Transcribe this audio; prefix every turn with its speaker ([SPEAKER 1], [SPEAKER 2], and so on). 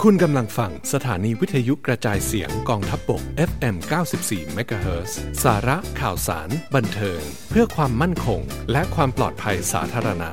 [SPEAKER 1] คุณกำลังฟังสถานีวิทยุกระจายเสียงกองทัพบก FM 94 MHz สาระข่าวสารบันเทิงเพื่อความมั่นคงและความปลอดภัยสาธารณะ